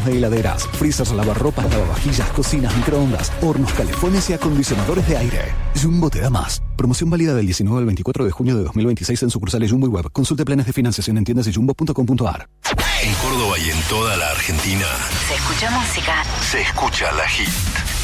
e heladeras, freezers, lavarropas, lavavajillas, cocinas, microondas, hornos, calefones y acondicionadores de aire. Jumbo te da más. Promoción válida del 19 al 24 de junio de 2026 en sucursales Jumbo y Web. Consulte planes de financiación en tiendas de jumbo.com.ar. En Córdoba y en toda la Argentina Se escucha música. se escucha La Hit.